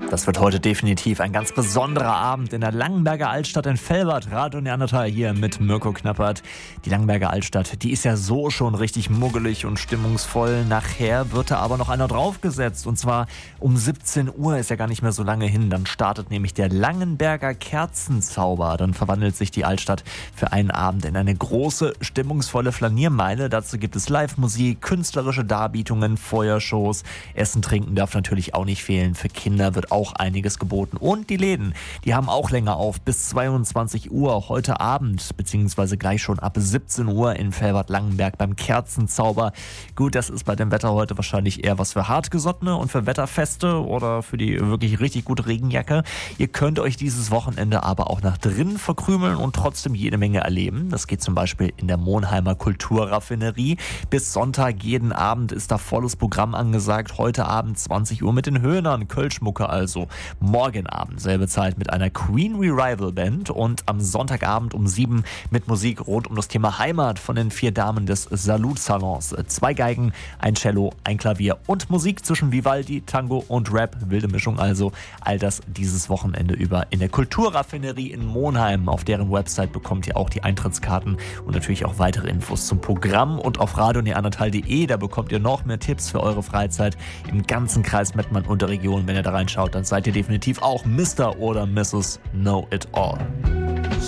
Das wird heute definitiv ein ganz besonderer Abend in der Langenberger Altstadt in Velbert. Radio Neandertal hier mit Mirko Knappert. Die Langenberger Altstadt, die ist ja so schon richtig muggelig und stimmungsvoll. Nachher wird da aber noch einer draufgesetzt. Und zwar um 17 Uhr, ist ja gar nicht mehr so lange hin. Dann startet nämlich der Langenberger Kerzenzauber. Dann verwandelt sich die Altstadt für einen Abend in eine große, stimmungsvolle Flaniermeile. Dazu gibt es Live-Musik, künstlerische Darbietungen, Feuershows. Essen, Trinken darf natürlich auch nicht fehlen. Für Kinder wird auch einiges geboten. Und die Läden, die haben auch länger auf, bis 22 Uhr heute Abend, beziehungsweise gleich schon ab 17 Uhr in Velbert-Langenberg beim Kerzenzauber. Gut, das ist bei dem Wetter heute wahrscheinlich eher was für Hartgesottene und für Wetterfeste oder für die wirklich richtig gute Regenjacke. Ihr könnt euch dieses Wochenende aber auch nach drinnen verkrümeln und trotzdem jede Menge erleben. Das geht zum Beispiel in der Monheimer Kulturraffinerie. Bis Sonntag jeden Abend ist da volles Programm angesagt. Heute Abend 20 Uhr mit den Höhnern, Kölschmucke also. Morgen Abend, selbe Zeit mit einer Queen Revival Band und am Sonntagabend um 7 mit Musik rund um das Thema Heimat von den 4 Damen des Salutsalons. 2 Geigen, ein Cello, ein Klavier und Musik zwischen Vivaldi, Tango und Rap. Wilde Mischung also. All das dieses Wochenende über in der Kulturraffinerie in Monheim. Auf deren Website bekommt ihr auch die Eintrittskarten und natürlich auch weitere Infos zum Programm. Und auf radioneandertal.de, da bekommt ihr noch mehr Tipps für eure Freizeit im ganzen Kreis Mettmann und der Region. Wenn ihr da reinschaut, dann seid ihr definitiv auch Mr. oder Mrs. Know It All.